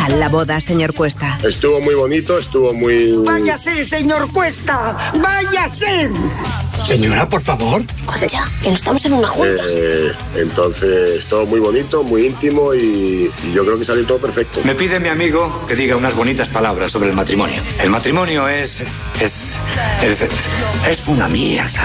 tal la boda, señor Cuesta? Estuvo muy bonito, estuvo muy... ¡Váyase, señor Cuesta! ¡Váyase! Señora, por favor. Joder, ya, que no estamos en una junta. Entonces, todo muy bonito, muy íntimo y yo creo que salió todo perfecto. Me pide mi amigo que diga unas bonitas palabras sobre el matrimonio. El matrimonio es una mierda.